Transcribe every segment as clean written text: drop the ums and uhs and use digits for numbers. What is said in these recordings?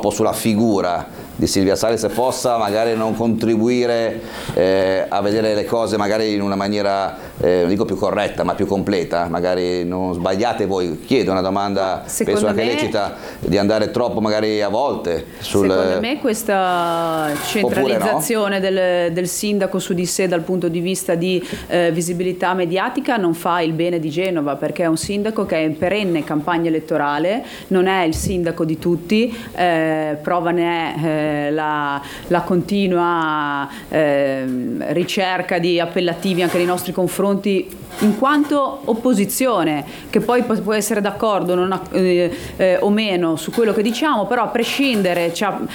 troppo sulla figura di Silvia Salis possa magari non contribuire a vedere le cose magari in una maniera, non dico più corretta, ma più completa, magari non sbagliate voi. Chiedo una domanda, penso anche lecita, di andare troppo magari a volte secondo me questa centralizzazione del sindaco su di sé dal punto di vista di visibilità mediatica non fa il bene di Genova, perché è un sindaco che è in perenne campagna elettorale, non è il sindaco di tutti, prova ne è la continua ricerca di appellativi anche nei nostri confronti in quanto opposizione, che poi può essere d'accordo o meno su quello che diciamo, però a prescindere ci ha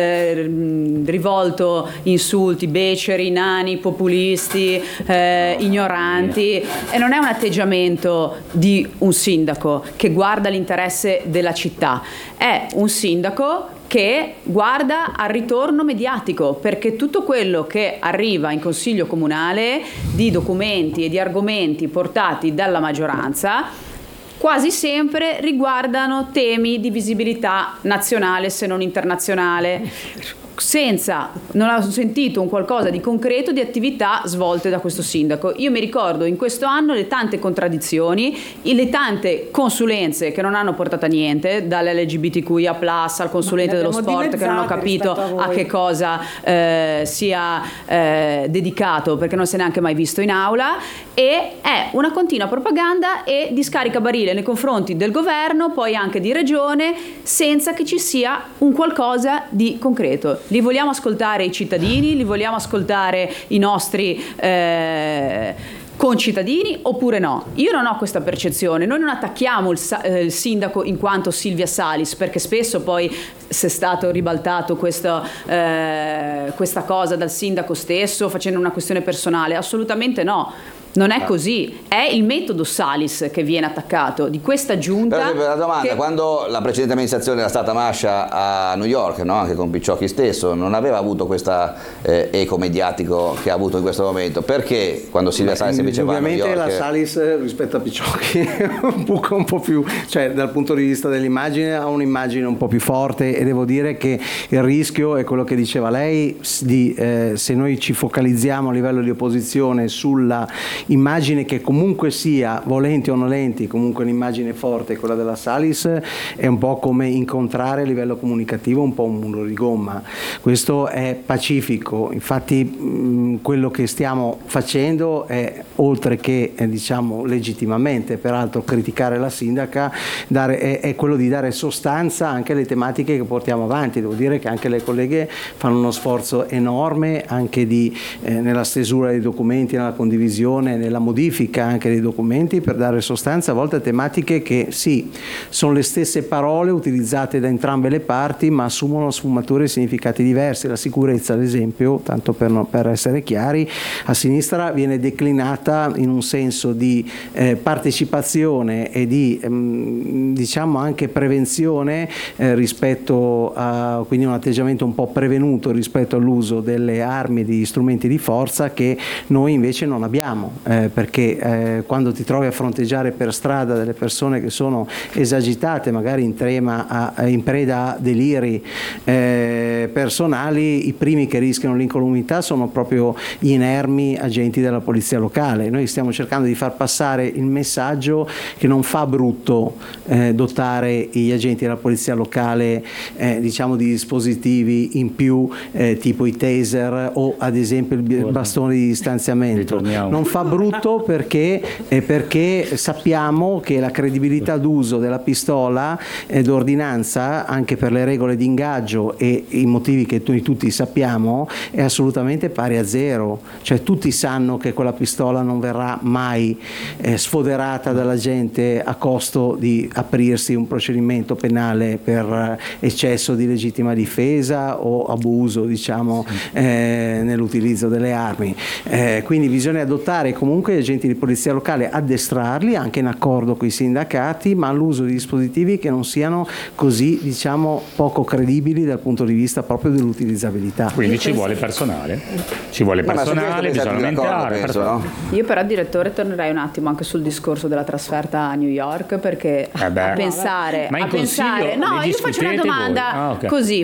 rivolto insulti, beceri, nani, populisti, ignoranti, e non è un atteggiamento di un sindaco che guarda l'interesse della città, è un sindaco che guarda al ritorno mediatico, perché tutto quello che arriva in consiglio comunale di documenti e di argomenti portati dalla maggioranza quasi sempre riguardano temi di visibilità nazionale se non internazionale, non ho sentito un qualcosa di concreto di attività svolte da questo sindaco. Io mi ricordo in questo anno le tante contraddizioni, le tante consulenze che non hanno portato a niente, dall'LGBTQIA+, al consulente dello sport che non ho capito a che cosa sia dedicato, perché non si è neanche mai visto in aula, e è una continua propaganda e discaricabarile nei confronti del governo, poi anche di regione, senza che ci sia un qualcosa di concreto. Li vogliamo ascoltare i cittadini, li vogliamo ascoltare i nostri concittadini oppure no? Io non ho questa percezione. Noi non attacchiamo il sindaco in quanto Silvia Salis, perché spesso poi se è stato ribaltato questa cosa dal sindaco stesso facendo una questione personale. Assolutamente no. Non è così, è il metodo Salis che viene attaccato di questa giunta. Per la domanda, quando la precedente amministrazione era stata Mascia a New York, no? Anche con Picciocchi stesso, non aveva avuto questa eco mediatico che ha avuto in questo momento, perché quando Silvia Salis invece va a New York? Ovviamente la Salis rispetto a Picciocchi è un po' più, cioè dal punto di vista dell'immagine ha un'immagine un po' più forte, e devo dire che il rischio è quello che diceva lei, se noi ci focalizziamo a livello di opposizione sulla immagine che comunque sia, volenti o nolenti, comunque un'immagine forte, quella della Salis, è un po' come incontrare a livello comunicativo un po' un muro di gomma. Questo è pacifico, infatti quello che stiamo facendo è, oltre che diciamo legittimamente peraltro criticare la sindaca, è quello di dare sostanza anche alle tematiche che portiamo avanti. Devo dire che anche le colleghe fanno uno sforzo enorme anche nella stesura dei documenti, nella condivisione, nella modifica anche dei documenti, per dare sostanza a volte a tematiche che sì, sono le stesse parole utilizzate da entrambe le parti, ma assumono sfumature e significati diversi. La sicurezza, ad esempio, tanto per essere chiari, a sinistra viene declinata in un senso di partecipazione e di diciamo anche prevenzione rispetto a, quindi un atteggiamento un po' prevenuto rispetto all'uso delle armi e degli strumenti di forza, che noi invece non abbiamo. Perché quando ti trovi a fronteggiare per strada delle persone che sono esagitate, magari in preda a deliri personali, i primi che rischiano l'incolumità sono proprio gli inermi agenti della polizia locale. Noi stiamo cercando di far passare il messaggio che non fa brutto dotare gli agenti della polizia locale diciamo di dispositivi in più, tipo i taser o ad esempio il bastone di distanziamento. Non fa brutto perché sappiamo che la credibilità d'uso della pistola d'ordinanza, anche per le regole di ingaggio e i motivi che noi tutti sappiamo, è assolutamente pari a zero. Cioè tutti sanno che quella pistola non verrà mai sfoderata dalla gente a costo di aprirsi un procedimento penale per eccesso di legittima difesa o abuso, diciamo, nell'utilizzo delle armi. Quindi bisogna adottare comunque gli agenti di polizia locale, addestrarli anche in accordo con i sindacati, ma all'uso di dispositivi che non siano così, diciamo, poco credibili dal punto di vista proprio dell'utilizzabilità. Quindi ci vuole personale, bisogna aumentare. No? Io però, direttore, tornerei un attimo anche sul discorso della trasferta a New York, perché a pensare, no, io faccio una domanda così,